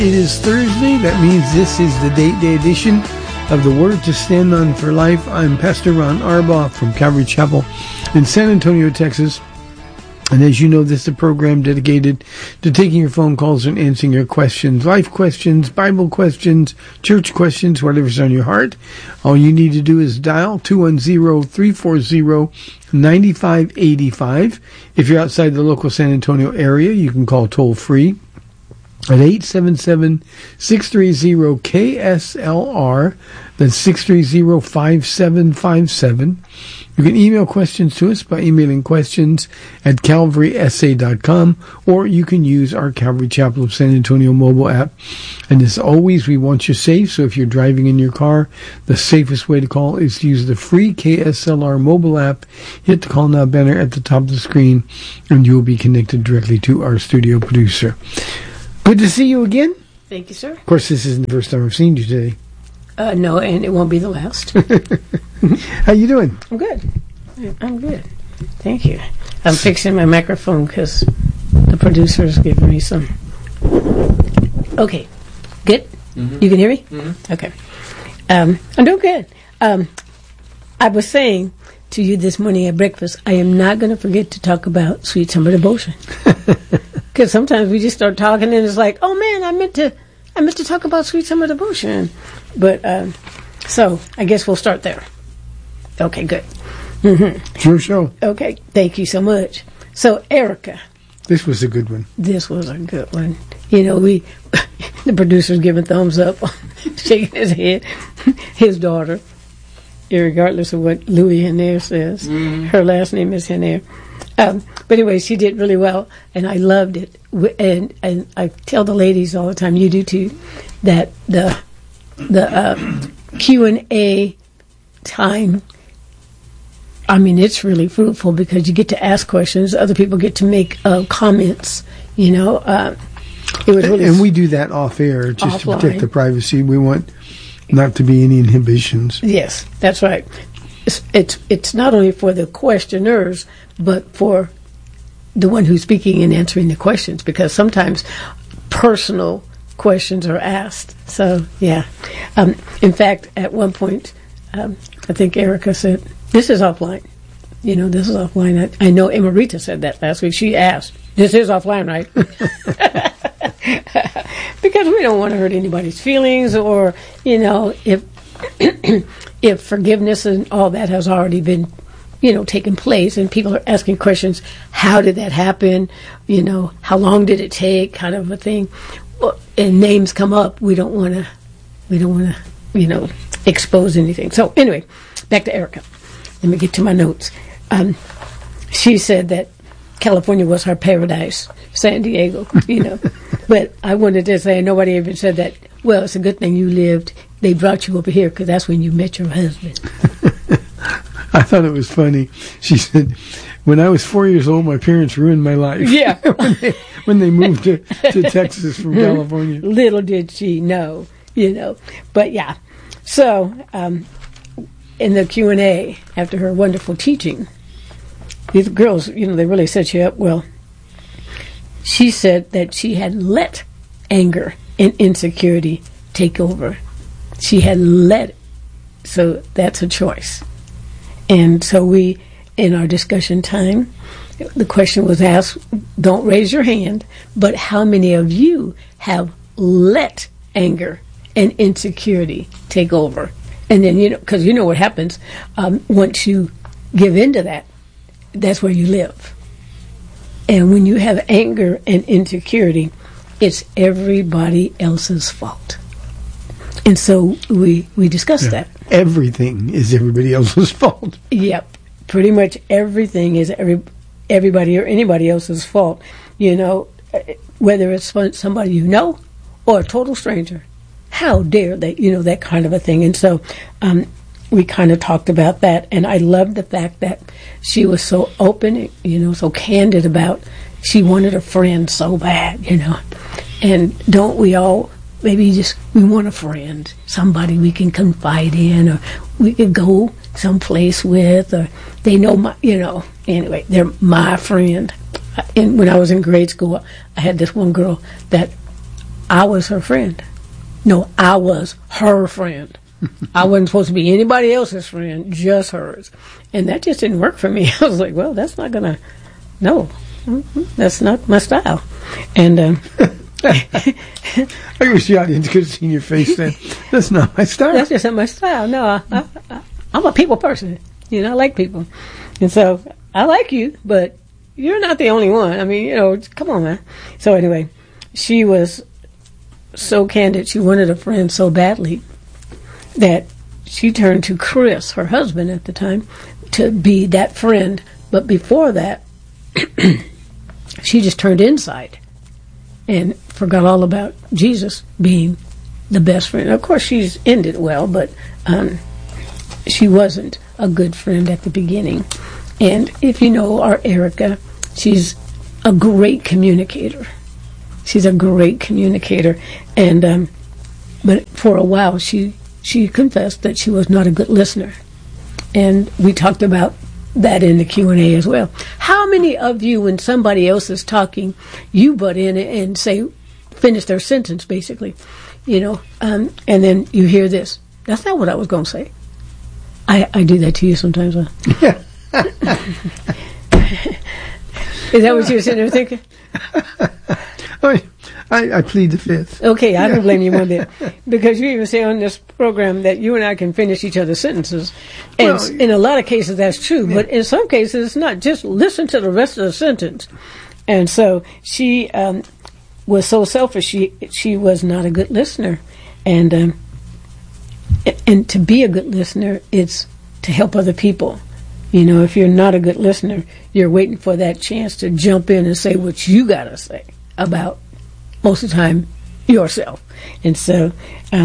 It is Thursday. That means this is the date day edition of the Word to Stand On for Life. I'm Pastor Ron Arbaugh from Calvary Chapel in San Antonio, Texas. And as you know, this is a program dedicated to taking your phone calls and answering your questions, life questions, Bible questions, church questions, whatever's on your heart. All you need to do is dial 210-340-9585. If you're outside the local San Antonio area, you can call toll free at 877-630-KSLR. That's 630-5757. You can email questions to us by emailing questions at calvarysa.com, or you can use our Calvary Chapel of San Antonio mobile app. And as always, we want you safe, so if you're driving in your car, the safest way to call is to use the free KSLR mobile app. Hit the Call Now banner at the top of the screen, and you will be connected directly to our studio producer. Good to see you again. Thank you, sir. Of course, this isn't the first time I've seen you today. No, and it won't be the last. How you doing? I'm good. I'm good. Thank you. I'm fixing my microphone because the producer's giving me some. Okay. Good? Mm-hmm. You can hear me? Mm-hmm. Okay. I'm doing good. I was saying to you this morning at breakfast, I am not going to forget to talk about Sweet Summer Devotion. Because sometimes we just start talking and it's like, oh man, I meant to talk about Sweet Summer Devotion. But, so, I guess we'll start there. Okay, good. Mm-hmm. Sure show. Okay, thank you so much. So, Erica. This was a good one. This was a good one. You know, the producer's giving thumbs up, shaking his head. His daughter, regardless of what Louis Henner says, her last name is Henner. But anyway, she did really well, and I loved it. And I tell the ladies all the time, you do too, that the Q&A time, I mean, it's really fruitful because you get to ask questions. Other people get to make comments, you know. It was really and we do that off air just to protect the privacy. We want not to be any inhibitions. Yes, that's right. It's not only for the questioners, but for the one who's speaking and answering the questions, because sometimes personal questions are asked. So, yeah. In fact, at one point, I think Erica said, this is offline. You know, this is offline. I know Emerita said that last week. She asked, this is offline, right? Because we don't want to hurt anybody's feelings, or, you know, if if forgiveness and all that has already been, you know, taken place, and people are asking questions, how did that happen? You know, how long did it take? Kind of a thing. Well, and names come up. We don't want to, you know, expose anything. So anyway, back to Erica. Let me get to my notes. She said that California was her paradise, San Diego, you know. But I wanted to say, nobody even said that, well, it's a good thing you lived. They brought you over here because that's when you met your husband. I thought it was funny. She said, when I was 4 years old, my parents ruined my life. Yeah. when they moved to Texas from California. Little did she know, you know. But, yeah. So, in the Q&A, after her wonderful teaching, these girls, you know, they really set you up well. She said that she had let anger and insecurity take over. She had let it. So that's a choice. And so we, in our discussion time, the question was asked, don't raise your hand, but how many of you have let anger and insecurity take over? And then, you know, because you know what happens once you give into that, that's where you live. And when you have anger and insecurity, it's everybody else's fault. And so we discussed that. Everything is everybody else's fault. Yep. Pretty much everything is everybody or anybody else's fault. You know, whether it's somebody you know or a total stranger. How dare they, you know, that kind of a thing. And so we kind of talked about that. And I loved the fact that she was so open, you know, so candid about she wanted a friend so bad, you know. And don't we all maybe just, we want a friend, somebody we can confide in, or we could go someplace with, or they know my, you know, anyway, they're my friend. And when I was in grade school, I had this one girl that I was her friend. No, I was her friend. I wasn't supposed to be anybody else's friend, just hers. And that just didn't work for me. I was like, well, that's not going to, no, that's not my style. And I wish the audience could have seen your face then. That's not my style. That's just not my style. No, I'm a people person. You know, I like people. And so I like you, but you're not the only one. I mean, you know, come on, man. So anyway, she was so candid. She wanted a friend so badly that she turned to Chris, her husband at the time, to be that friend. But before that, she just turned inside and forgot all about Jesus being the best friend. Of course, she's ended well, but she wasn't a good friend at the beginning. And if you know our Erica, she's a great communicator. She's a great communicator. And but for a while, she confessed that she was not a good listener. And we talked about that in the Q&A as well. How many of you, when somebody else is talking, you butt in and say, finish their sentence, basically, you know, and then you hear this. That's not what I was going to say. I do that to you sometimes, huh? Yeah. Is that what you were sitting there thinking? I plead the fifth. Okay, I don't blame you one bit. Because you even say on this program that you and I can finish each other's sentences. And Well, in a lot of cases that's true, but in some cases it's not. Just listen to the rest of the sentence. And so she was so selfish, she was not a good listener. And to be a good listener, it's to help other people. You know, if you're not a good listener, you're waiting for that chance to jump in and say what you got to say about, most of the time, yourself. And so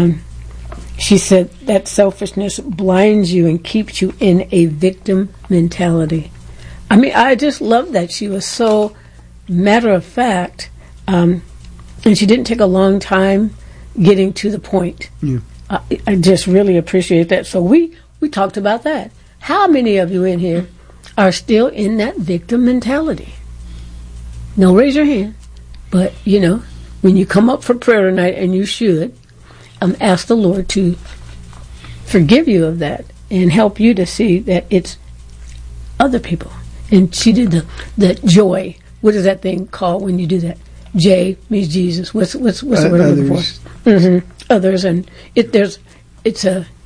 she said that selfishness blinds you and keeps you in a victim mentality. I mean, I just love that. She was so matter of fact, and she didn't take a long time getting to the point. Yeah. I just really appreciate that. So we talked about that. How many of you in here are still in that victim mentality? No, raise your hand. But, you know, when you come up for prayer tonight, and you should, ask the Lord to forgive you of that and help you to see that it's other people. And she did the joy. What is that thing called when you do that? J means Jesus. What's the word I'm looking for? Mm-hmm. Others, and it's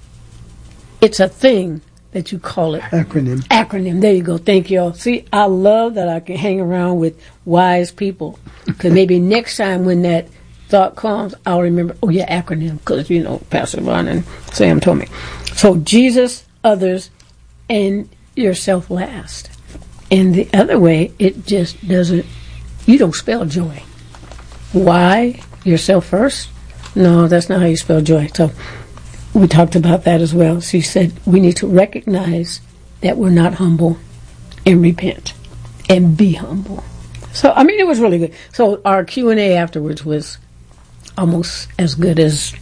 a thing that you call it. Acronym. There you go. Thank you all. See, I love that I can hang around with wise people, because maybe next time when that thought comes, I'll remember, oh yeah, acronym, because, you know, Pastor Ron and Sam told me. So Jesus, others, and yourself last. And the other way, it just doesn't, you don't spell joy. Why? Yourself first? No, that's not how you spell joy. So we talked about that as well. She said we need to recognize that we're not humble and repent and be humble. So, I mean, it was really good. So our Q&A afterwards was almost as good as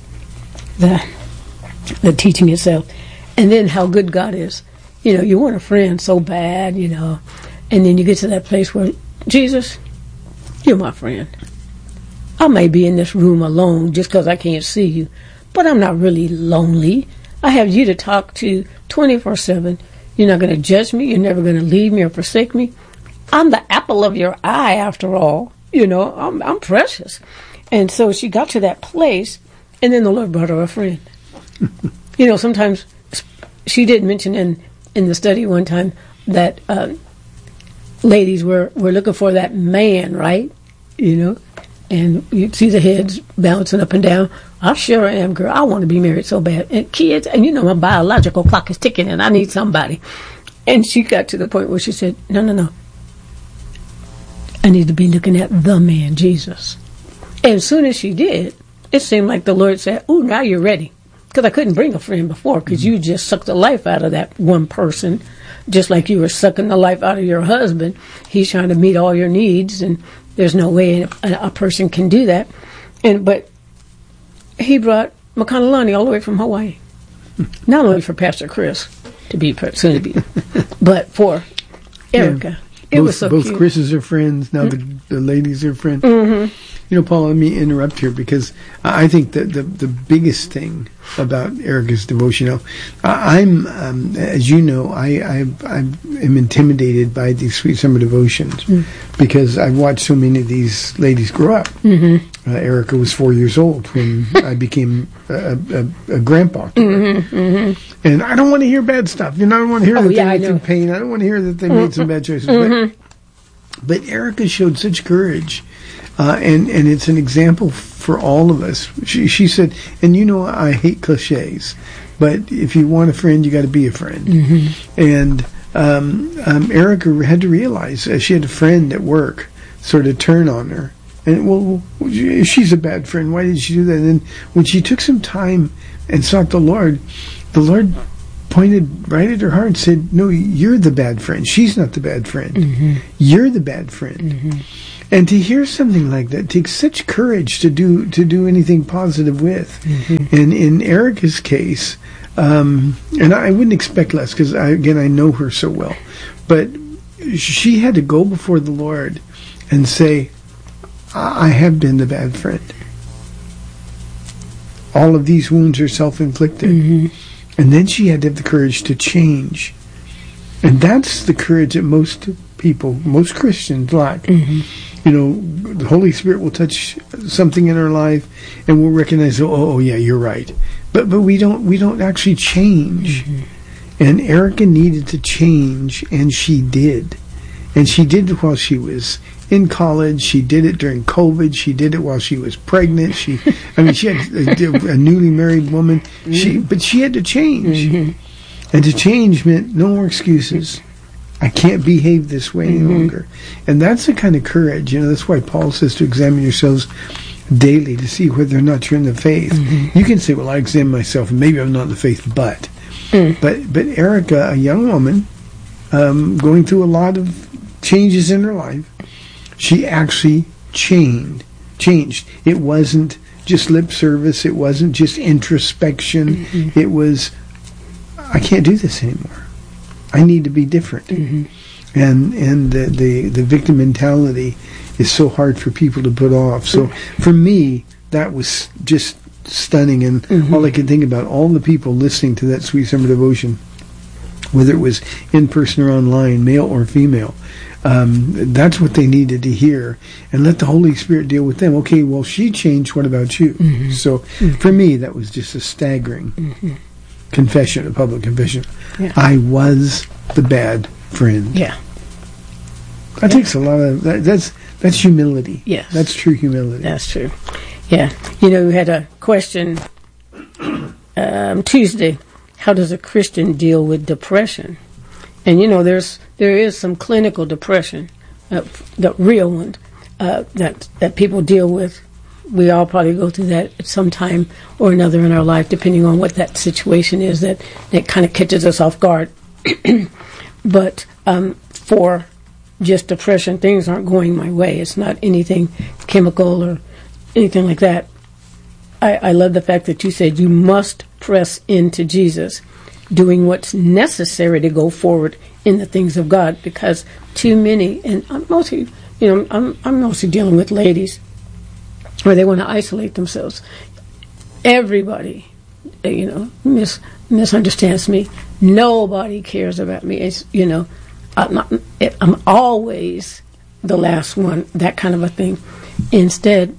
the teaching itself. And then how good God is. You know, you want a friend so bad, you know, and then you get to that place where, Jesus, you're my friend. I may be in this room alone just because I can't see you, but I'm not really lonely. I have you to talk to 24/7. You're not going to judge me. You're never going to leave me or forsake me. I'm the apple of your eye, after all. You know, I'm precious. And so she got to that place, and then the Lord brought her a friend. You know, sometimes she did mention in the study one time that ladies were looking for that man, right? You know, and you'd see the heads bouncing up and down. I sure am, girl. I want to be married so bad. And kids, and you know, my biological clock is ticking, and I need somebody. And she got to the point where she said, no. I need to be looking at the man, Jesus. And as soon as she did, it seemed like the Lord said, oh, now you're ready. Because I couldn't bring a friend before, because you just sucked the life out of that one person, just like you were sucking the life out of your husband. He's trying to meet all your needs, and there's no way a person can do that. But he brought Makanalani all the way from Hawaii. Not only for Pastor Chris, to be soon to be, but for Erica. Yeah. It was so both cute. Chris's are friends. Now the the lady's her friend. You know, Paula, let me interrupt here because I think that the biggest thing about Erica's devotion, I'm as you know, I am intimidated by these Sweet Summer devotions because I've watched so many of these ladies grow up. Erica was 4 years old when I became a grandpa to her. And I don't want to hear bad stuff. You know, I don't want to hear that they went through pain. I don't want to hear that they made some bad choices. But Erica showed such courage. And it's an example for all of us. She said, and you know I hate cliches, but if you want a friend, you got to be a friend. And Erica had to realize she had a friend at work sort of turn on her. And, well, she's a bad friend. Why did she do that? And then when she took some time and sought the Lord pointed right at her heart and said, no, you're the bad friend. She's not the bad friend. You're the bad friend. And to hear something like that takes such courage to do anything positive with. And in Erica's case, and I wouldn't expect less because, I know her so well. But she had to go before the Lord and say, I have been the bad friend. All of these wounds are self-inflicted. And then she had to have the courage to change. And that's the courage that most people, most Christians lack. You know, the Holy Spirit will touch something in our life and we'll recognize, oh yeah, you're right. But we don't actually change. And Erica needed to change, and she did. And she did it while she was in college. She did it during COVID. She did it while she was pregnant. She had a newly married woman. But she had to change. And to change meant no more excuses. I can't behave this way any longer. And that's the kind of courage. You know, that's why Paul says to examine yourselves daily to see whether or not you're in the faith. You can say, well, I examine myself, and maybe I'm not in the faith, but Erica, a young woman, going through a lot of changes in her life, she actually changed. It wasn't just lip service. It wasn't just introspection. It was, I can't do this anymore. I need to be different. And the victim mentality is so hard for people to put off. So for me, that was just stunning. And all I could think about, all the people listening to that Sweet Summer Devotion, whether it was in person or online, male or female, that's what they needed to hear. And let the Holy Spirit deal with them. Okay, well, she changed. What about you? So for me, that was just a staggering confession, a public confession. I was the bad friend. That takes a lot of that's humility. That's true humility. That's true. You know, we had a question Tuesday. How does a Christian deal with depression? And you know, there is some clinical depression, the real one that people deal with. We all probably go through that at some time or another in our life, depending on what that situation is that kind of catches us off guard. But for just depression, things aren't going my way. It's not anything chemical or anything like that. I love the fact that you said you must press into Jesus, doing what's necessary to go forward in the things of God, because too many, and I'm mostly dealing with ladies where they want to isolate themselves. Everybody, misunderstands me. Nobody cares about me. It's, I'm always the last one, that kind of a thing. Instead,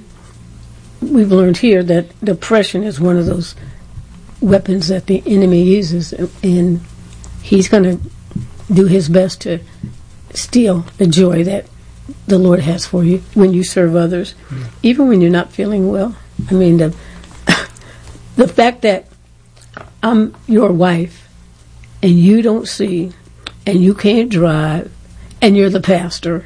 we've learned here that depression is one of those weapons that the enemy uses, and he's going to do his best to steal the joy that the Lord has for you when you serve others, even when you're not feeling well. I mean, the fact that I'm your wife and you don't see and you can't drive and you're the pastor,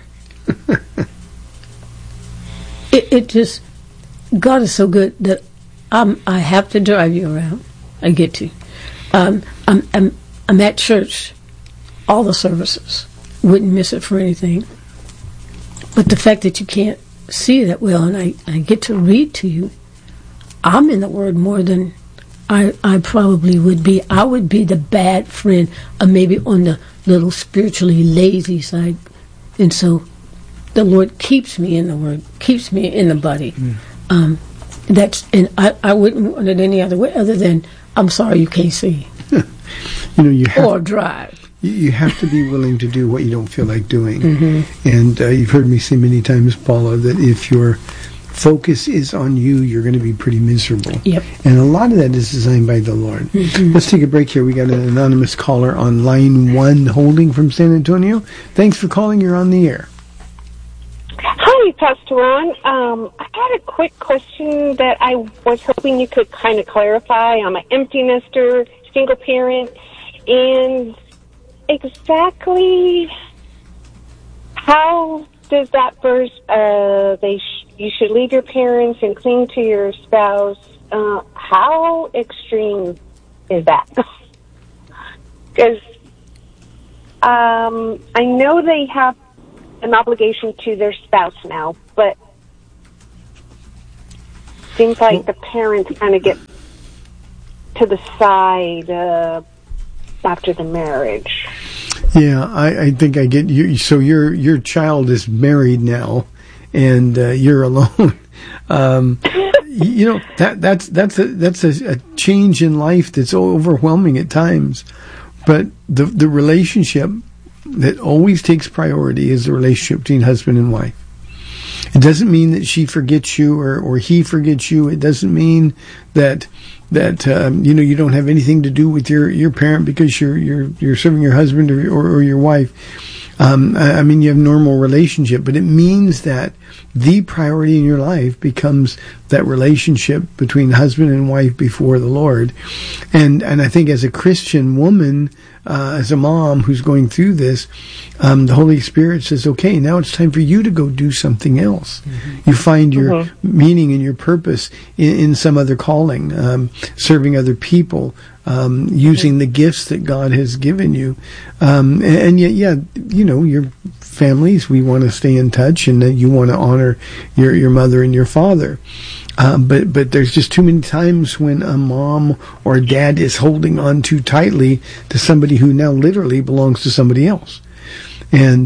it just, God is so good that I have to drive you around. I get to. I'm at church, all the services. Wouldn't miss it for anything. But the fact that you can't see that well, and I get to read to you, I'm in the Word more than I probably would be. I would be the bad friend, maybe on the little spiritually lazy side. And so the Lord keeps me in the Word, keeps me in the body. And I wouldn't want it any other way other than, I'm sorry you can't see. You have or drive. You have to be willing to do what you don't feel like doing. And you've heard me say many times, Paula, that if your focus is on you, you're going to be pretty miserable. Yep. And a lot of that is designed by the Lord. Let's take a break here. We got an anonymous caller on line 1 holding from San Antonio. Thanks for calling. You're on the air. Hi, Pastor Ron. I had a quick question that I was hoping you could kind of clarify. I'm an empty nester, single parent, and exactly how does that verse, you should leave your parents and cling to your spouse, how extreme is that? Because I know they have an obligation to their spouse now, but seems like the parents kind of get to the side after the marriage. Yeah, I think I get you. So your child is married now, and you're alone. That's a change in life that's overwhelming at times. But the relationship that always takes priority is the relationship between husband and wife. It doesn't mean that she forgets you or he forgets you. It doesn't mean that you don't have anything to do with your parent because you're serving your husband or your wife. I mean, you have a normal relationship, but it means that the priority in your life becomes that relationship between husband and wife before the Lord. And I think as a Christian woman, as a mom who's going through this, the Holy Spirit says, okay, now it's time for you to go do something else. You find your meaning and your purpose in some other calling, serving other people, using the gifts that God has given you. And yet, your families, we want to stay in touch, and that you want to honor your mother and your father. But there's just too many times when a mom or a dad is holding on too tightly to somebody who now literally belongs to somebody else. And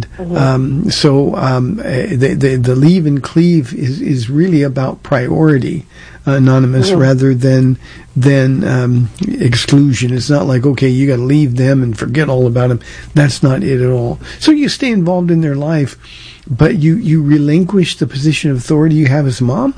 the leave and cleave is really about priority, Anonymous, rather than exclusion. It's not like, okay, you got to leave them and forget all about them. That's not it at all. So you stay involved in their life, but you relinquish the position of authority you have as a mom.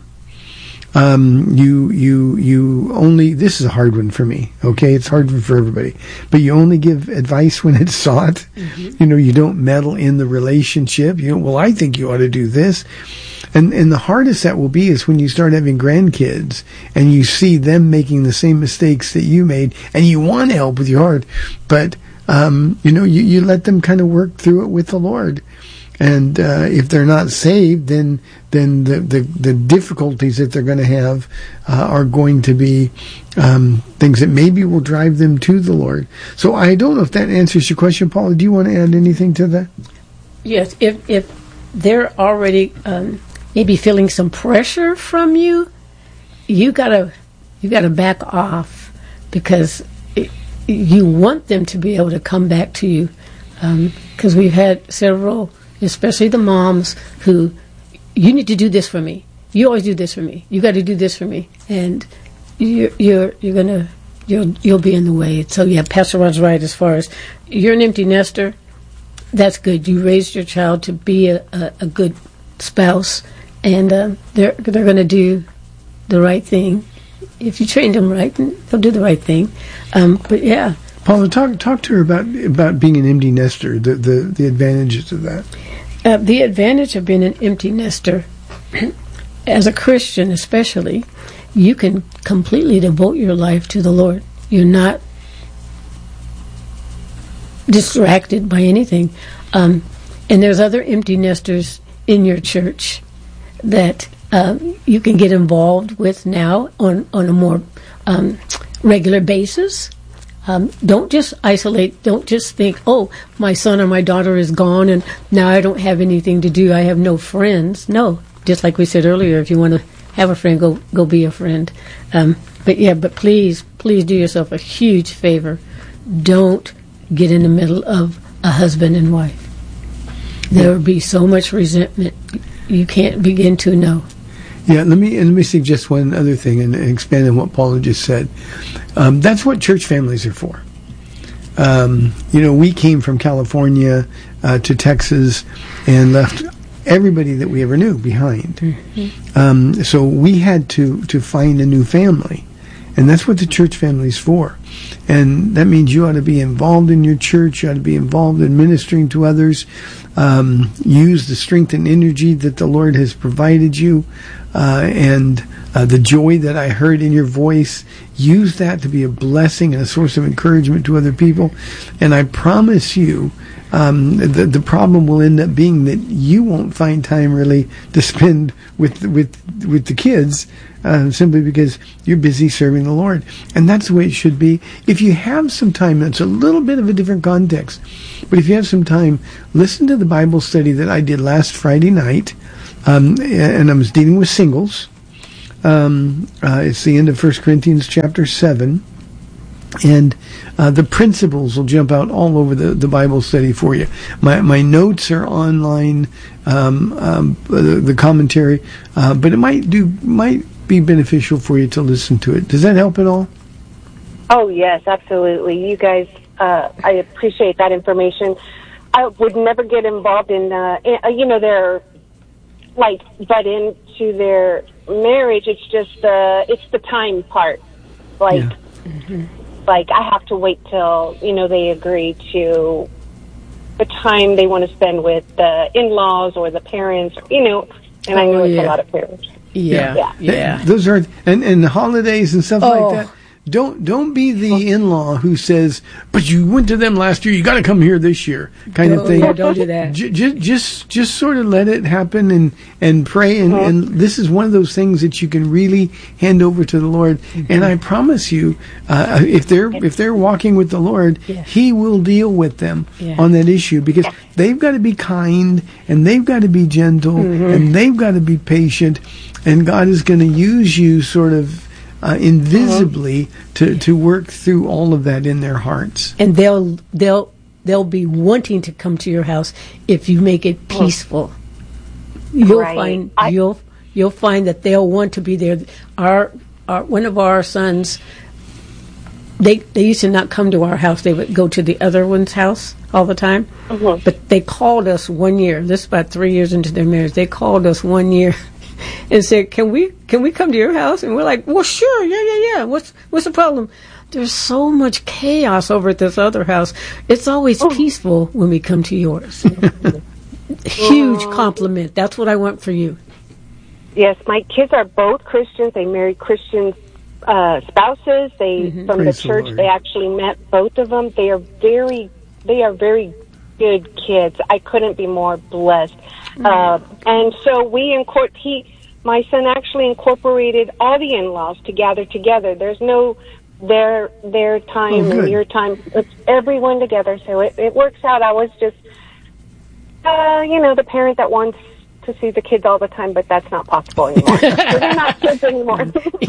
You only, this is a hard one for me, okay? It's hard for everybody. But you only give advice when it's sought. You don't meddle in the relationship. Well, I think you ought to do this. And the hardest that will be is when you start having grandkids and you see them making the same mistakes that you made, and you want to help with your heart, but, you let them kind of work through it with the Lord. And if they're not saved, then the difficulties that they're going to have are going to be things that maybe will drive them to the Lord. So I don't know if that answers your question, Paula. Do you want to add anything to that? Yes. If they're already maybe feeling some pressure from you, you gotta back off, because you want them to be able to come back to you. Because we've had several, especially the moms, who, you need to do this for me. You always do this for me. You got to do this for me, and you'll be in the way. So yeah, Pastor Ron's right. As far as you're an empty nester, that's good. You raised your child to be a good spouse, and they're going to do the right thing. If you train them right, they'll do the right thing. But yeah. Paula, talk to her about being an empty nester, the advantages of that. The advantage of being an empty nester, as a Christian especially, you can completely devote your life to the Lord. You're not distracted by anything. And there's other empty nesters in your church that you can get involved with now on a more regular basis. Don't just isolate. Don't just think, oh, my son or my daughter is gone and now I don't have anything to do. I have no friends. No, just like we said earlier, if you want to have a friend, go be a friend. But please do yourself a huge favor. Don't get in the middle of a husband and wife. There would be so much resentment you can't begin to know. Yeah, let me suggest one other thing and expand on what Paula just said. That's what church families are for. We came from California to Texas and left everybody that we ever knew behind. Mm-hmm. So we had to find a new family. And that's what the church family is for. And that means you ought to be involved in your church. You ought to be involved in ministering to others. Use the strength and energy that the Lord has provided you. And the joy that I heard in your voice, use that to be a blessing and a source of encouragement to other people. And I promise you, the problem will end up being that you won't find time really to spend with the kids, simply because you're busy serving the Lord. And that's the way it should be. If you have some time, that's a little bit of a different context, but if you have some time, listen to the Bible study that I did last Friday night, and I was dealing with singles. It's the end of 1 Corinthians chapter 7. And the principles will jump out all over the Bible study for you. My notes are online, the commentary, but it might be beneficial for you to listen to it. Does that help at all? Oh, yes, absolutely. You guys, I appreciate that information. I would never get involved in they're like butt into their marriage. It's just it's the time part. Like, yeah. Mm-hmm. Like I have to wait till, they agree to the time they want to spend with the in-laws or the parents, and I know it's a lot of parents. Yeah. Those are, and the holidays and stuff like that. Don't be the in-law who says, but you went to them last year, you got to come here this year, kind of thing. Yeah, don't do that. Just sort of let it happen and pray. And this is one of those things that you can really hand over to the Lord. Mm-hmm. And I promise you, if they're walking with the Lord, He will deal with them on that issue, because they've got to be kind and they've got to be gentle and they've got to be patient. And God is going to use you sort of invisibly to work through all of that in their hearts. And they'll be wanting to come to your house if you make it peaceful. You'll find that they'll want to be there. Our one of our sons, they used to not come to our house. They would go to the other one's house all the time. Mm-hmm. But they called us one year. This is about 3 years into their marriage. They called us one year and said, "Can we come to your house?" And we're like, "Well, sure, yeah. What's the problem?" There's so much chaos over at this other house. It's always peaceful when we come to yours. Huge compliment. That's what I want for you. Yes, my kids are both Christians. They married Christian spouses. They from the church. They actually met both of them. They are very good kids. I couldn't be more blessed. And so my son actually incorporated all the in-laws to gather together. There's no their time and your time. It's everyone together. So it works out. I was just, the parent that wants to see the kids all the time, but that's not possible anymore. So they're not kids anymore.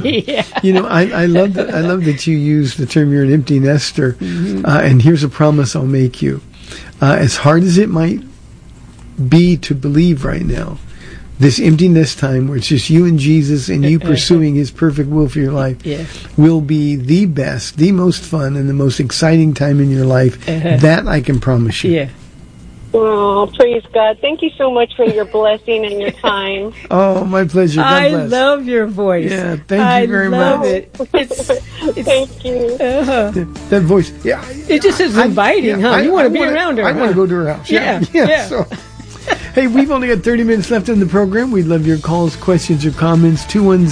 I love that you use the term "you're an empty nester," and here's a promise I'll make you. As hard as it might be to believe right now, this emptiness time where it's just you and Jesus and you pursuing His perfect will for your life will be the best, the most fun, and the most exciting time in your life. That I can promise you. Yeah. Oh, praise God. Thank you so much for your blessing and your time. Oh, my pleasure. God I bless. love your voice. Yeah, thank you very much. It. Thank you. That voice. Yeah. It just is inviting, huh? You want to be around her. I want to go to her house. Yeah. So. Hey, we've only got 30 minutes left in the program. We'd love your calls, questions, or comments.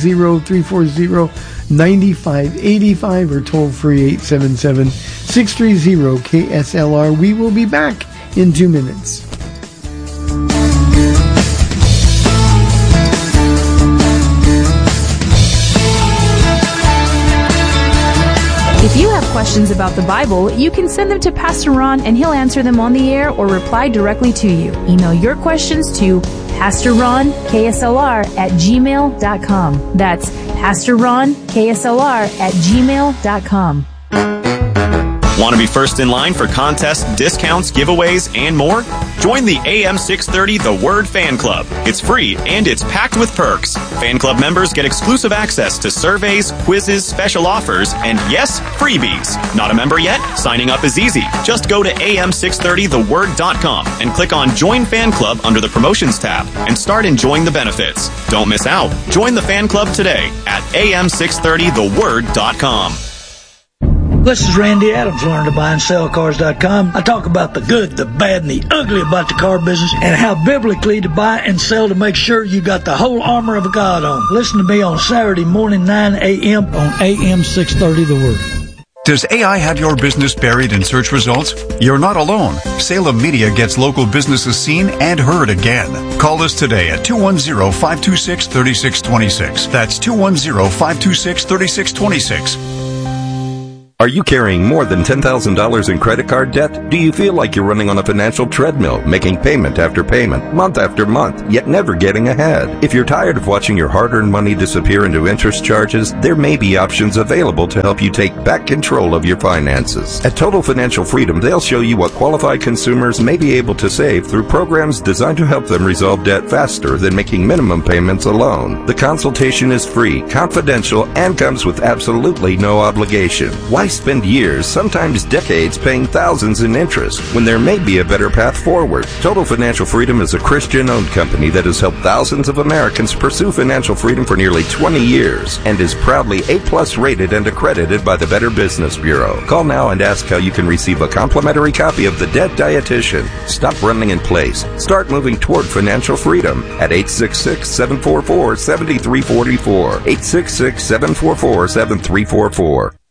210-340-9585 or toll free 877-630-KSLR. We will be back in 2 minutes. If you have questions about the Bible, you can send them to Pastor Ron and he'll answer them on the air or reply directly to you. Email your questions to PastorRonKSLR@gmail.com. That's PastorRonKSLR@gmail.com. Want to be first in line for contests, discounts, giveaways, and more? Join the AM 630 The Word Fan Club. It's free and it's packed with perks. Fan club members get exclusive access to surveys, quizzes, special offers, and yes, freebies. Not a member yet? Signing up is easy. Just go to am630theword.com and click on Join Fan Club under the Promotions tab and start enjoying the benefits. Don't miss out. Join the fan club today at am630theword.com. This is Randy Adams, learntobuyandSellCars.com. I talk about the good, the bad, and the ugly about the car business and how biblically to buy and sell to make sure you got the whole armor of God on. Listen to me on Saturday morning, 9 a.m. on AM 630 The Word. Does AI have your business buried in search results? You're not alone. Salem Media gets local businesses seen and heard again. Call us today at 210-526-3626. That's 210-526-3626. Are you carrying more than $10,000 in credit card debt? Do you feel like you're running on a financial treadmill, making payment after payment, month after month, yet never getting ahead? If you're tired of watching your hard-earned money disappear into interest charges, there may be options available to help you take back control of your finances. At Total Financial Freedom, they'll show you what qualified consumers may be able to save through programs designed to help them resolve debt faster than making minimum payments alone. The consultation is free, confidential, and comes with absolutely no obligation. Why spend years, sometimes decades, paying thousands in interest when there may be a better path forward? Total Financial Freedom is a Christian-owned company that has helped thousands of Americans pursue financial freedom for nearly 20 years and is proudly A+ rated and accredited by the Better Business Bureau. Call now and ask how you can receive a complimentary copy of The Debt Dietitian. Stop running in place. Start moving toward financial freedom at 866-744-7344. 866-744-7344.